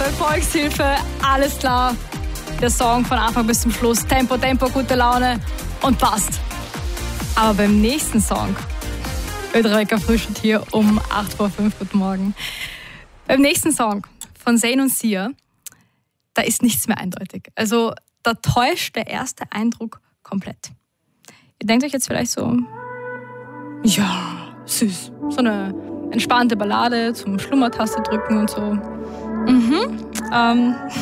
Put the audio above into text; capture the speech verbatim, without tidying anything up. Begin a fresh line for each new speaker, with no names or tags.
bei Volkshilfe, alles klar. Der Song von Anfang bis zum Schluss. Tempo, Tempo, gute Laune und passt. Aber beim nächsten Song wird Rebecca Frühstück hier um acht vor fünf. Guten Morgen. Beim nächsten Song von Zayn und Sia, da ist nichts mehr eindeutig. Also da täuscht der erste Eindruck komplett. Ihr denkt euch jetzt vielleicht so, ja, süß. So eine entspannte Ballade zum Schlummertaste drücken und so. Mhm. Ähm,